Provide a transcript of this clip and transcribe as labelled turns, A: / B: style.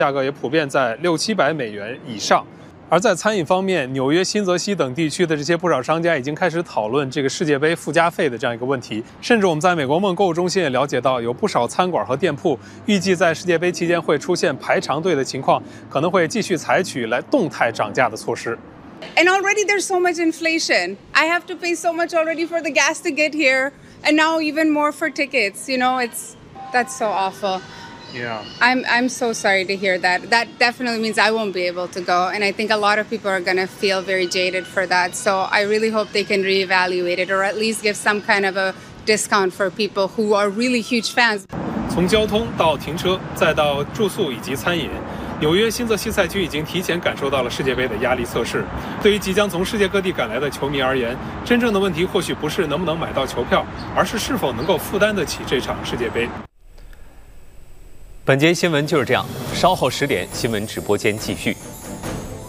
A: 价格也普遍在$600-700以上。而在餐饮方面，纽约、新泽西等地区的这些不少商家已经开始讨论这个世界杯附加费的这样一个问题。甚至我们在美国梦购物中心也了解到，有不少餐馆和店铺预计在世界杯期间会出现排长队的情况，可能会继续采取来动态涨价的措施。
B: And already there's so much inflation. I have to pay so much already for the gas to get here, and now even more for tickets. You know, that's so awful.
A: Yeah.
B: I'm so sorry to hear that. That definitely means I won't be able to go, and I think a lot of people are going to feel very jaded for that. So I really hope they can reevaluate it, or at least give some kind of a discount for people who are really huge fans.
A: 从交通到停车，再到住宿以及餐饮，纽约新泽西赛区已经提前感受到了世界杯的压力测试。对于即将从世界各地赶来的球迷而言，真正的问题或许不是能不能买到球票，而是是否能够负担得起这场世界杯。
C: 本节新闻就是这样，稍后10点新闻直播间继续。